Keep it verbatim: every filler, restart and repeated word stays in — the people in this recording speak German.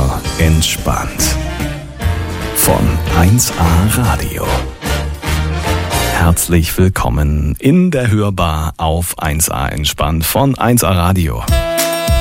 a entspannt. Von eins a Radio. Herzlich willkommen in der Hörbar auf eins a entspannt von eins a Radio.